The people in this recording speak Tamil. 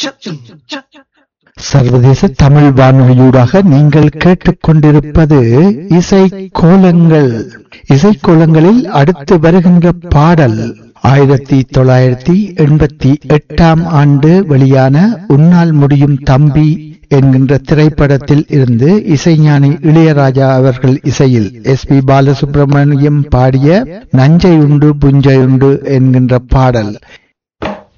சர்வதேச தமிழ் வானொலியூடாக நீங்கள் கேட்டுக்கொண்டிருப்பது இசை கோலங்கள். இசைக்கோலங்களில் அடுத்து வருகின்ற பாடல் 1988 ஆண்டு வெளியான உன்னால் முடியும் தம்பி என்கின்ற திரைப்படத்தில் இருந்து இசைஞானி இளையராஜா அவர்கள் இசையில் எஸ்.பி. பாலசுப்ரமணியம் பாடிய நஞ்சை உண்டு புஞ்சை உண்டு என்கின்ற பாடல்.